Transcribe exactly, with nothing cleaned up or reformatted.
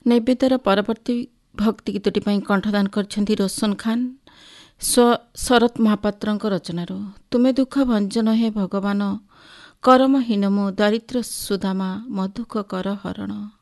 ନୈବେଦ୍ୟର ପରବର୍ତ୍ତୀ ଭକ୍ତି ଗୀତଟି ପାଇଁ କଣ୍ଠଦାନ କରିଛନ୍ତି ରୋଶନ ଖାନ୍ ଶରତ ମହାପାତ୍ରଙ୍କ ରଚନାରୁ। ତୁମେ ଦୁଃଖ ଭଞ୍ଜନ ହେ ଭଗବାନ, କରମହୀନ ମୁଁ ଦରିଦ୍ର ସୁଦାମା ମଧୁକ କର ହରଣ।